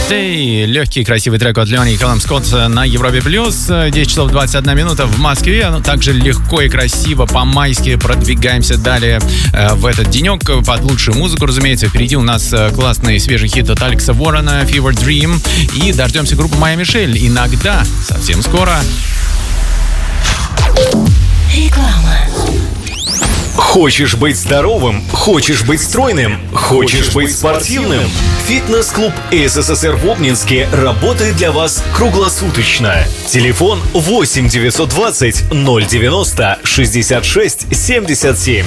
Day. Легкий, красивый трек от Леони и Калум Скотт на Европе+. 10 часов 21 минута в Москве. Также легко и красиво по-майски продвигаемся далее в этот денек под лучшую музыку, разумеется. Впереди у нас классный свежий хит от Алекса Уоррена «Fever Dream». И дождемся группы Майя Мишель. Иногда. Совсем скоро. Реклама. Хочешь быть здоровым? Хочешь быть стройным? Хочешь быть спортивным? Фитнес-клуб СССР в Обнинске работает для вас круглосуточно. Телефон 8 920 090 66 77.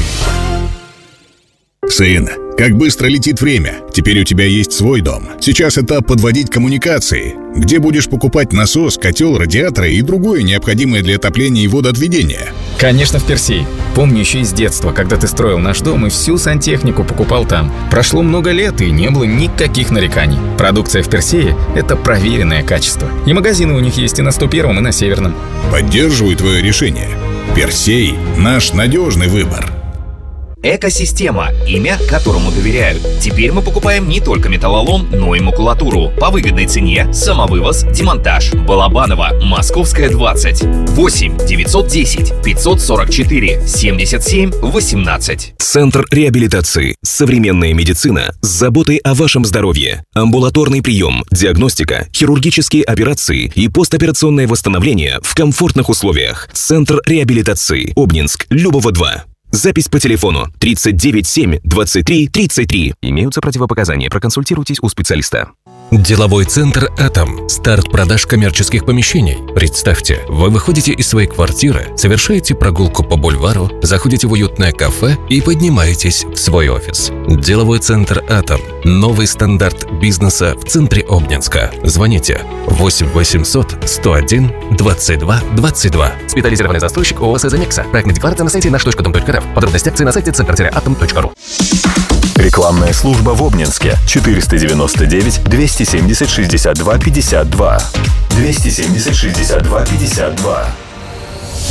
Сын, как быстро летит время. Теперь у тебя есть свой дом. Сейчас этап подводить коммуникации. Где будешь покупать насос, котел, радиаторы и другое необходимое для отопления и водоотведения? Конечно, в Персей. Помню еще из детства, когда ты строил наш дом и всю сантехнику покупал там. Прошло много лет и не было никаких нареканий. Продукция в Персее – это проверенное качество. И магазины у них есть и на 101-м, и на Северном. Поддерживаю твое решение. Персей – наш надежный выбор. Экосистема – имя, которому доверяют. Теперь мы покупаем не только металлолом, но и макулатуру. По выгодной цене, самовывоз, демонтаж. Балабаново, Московская, 20. 8 910 544 77 18. Центр реабилитации. Современная медицина с заботой о вашем здоровье. Амбулаторный прием, диагностика, хирургические операции и постоперационное восстановление в комфортных условиях. Центр реабилитации. Обнинск, Любова, 2. Запись по телефону 39 7 23 33. Имеются противопоказания. Проконсультируйтесь у специалиста. Деловой центр «Атом». Старт продаж коммерческих помещений. Представьте, вы выходите из своей квартиры, совершаете прогулку по бульвару, заходите в уютное кафе и поднимаетесь в свой офис. Деловой центр «Атом». Новый стандарт бизнеса в центре Обнинска. Звоните 8 800 101 22 22. Специализированный застройщик ООО «Сазанекса». Проектная декларация на сайте наш.дом.рф. Подробности акции на сайте центр-атом.ру. Рекламная служба в Обнинске. 499 270 62 52. 270 62 52.